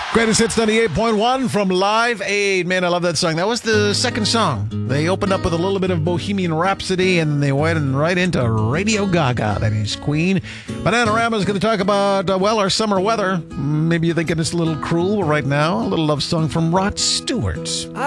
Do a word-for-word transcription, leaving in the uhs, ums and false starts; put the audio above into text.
Greatest Hits ninety-eight point one from Live Aid. Man, I love that song. That was the second song. They opened up with a little bit of Bohemian Rhapsody, and they went right into Radio Gaga. That is Queen. Bananarama is going to talk about, uh, well, our summer weather. Maybe you're thinking it's a little cruel right now. A little love song from Rod Stewart.